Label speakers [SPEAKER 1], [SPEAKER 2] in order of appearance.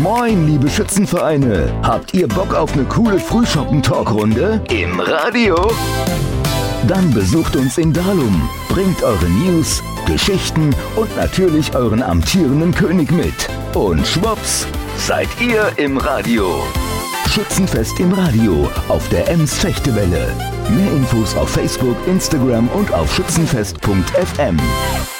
[SPEAKER 1] Moin, liebe Schützenvereine. Habt ihr Bock auf eine coole Frühschoppen-Talkrunde im Radio? Dann besucht uns in Dalum, bringt eure News, Geschichten und natürlich euren amtierenden König mit. Und schwupps, seid ihr im Radio. Schützenfest im Radio auf der Ems Fechtewelle. Mehr Infos auf Facebook, Instagram und auf schützenfest.fm.